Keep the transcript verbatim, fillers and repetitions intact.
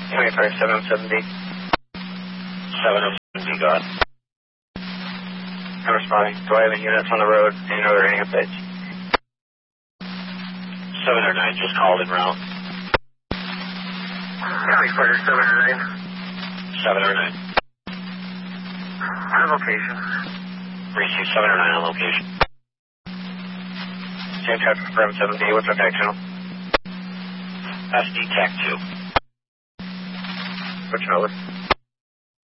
twenty-five seven oh seven B. seven oh seven B, go ahead. I'm responding. Do I have any units on the road? Any other any updates? seven oh nine just called in route. County Fighter seven oh nine. seven oh nine. On location. Receive seven oh nine on location. Same type of firm seven D. What's our tag channel? S D Tech two. Which number?